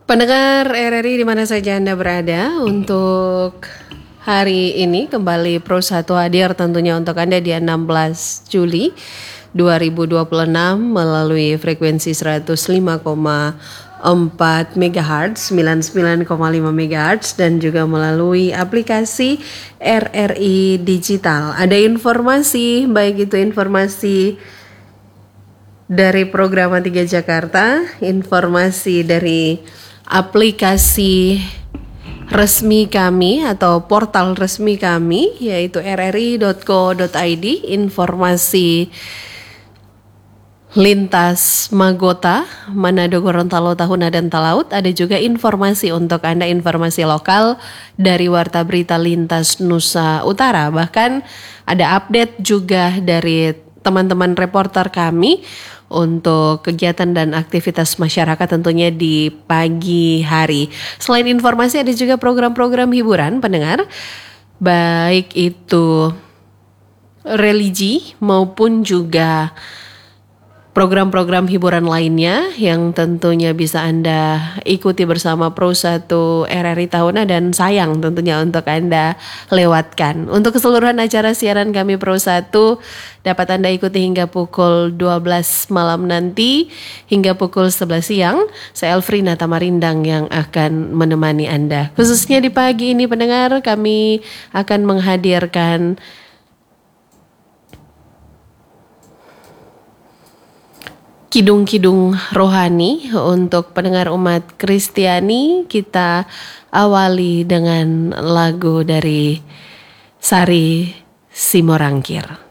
Pendengar RRI di mana saja Anda berada, untuk hari ini kembali Pro 1 hadir tentunya untuk Anda di 16 Juli 2026 melalui frekuensi 105,4 MHz, 99,5 MHz dan juga melalui aplikasi RRI Digital. Ada informasi, baik itu informasi dari program 3 Jakarta, informasi dari aplikasi resmi kami atau portal resmi kami yaitu rri.co.id, informasi lintas Magota, Manado, Gorontalo, Tahuna dan Talaut. Ada juga informasi untuk Anda, informasi lokal dari Warta Berita Lintas Nusa Utara. Bahkan ada update juga dari teman-teman reporter kami untuk kegiatan dan aktivitas masyarakat tentunya di pagi hari. Selain informasi ada juga program-program hiburan pendengar, baik itu religi maupun juga program-program hiburan lainnya yang tentunya bisa Anda ikuti bersama Pro 1 RRI Tahuna dan sayang tentunya untuk Anda lewatkan. Untuk keseluruhan acara siaran kami Pro 1 dapat Anda ikuti hingga pukul 12 malam nanti hingga pukul 11 siang. Saya Elfrina Tamarindang yang akan menemani Anda. Khususnya di pagi ini pendengar, kami akan menghadirkan kidung-kidung rohani untuk pendengar umat Kristiani. Kita awali dengan lagu dari Sari Simorangkir.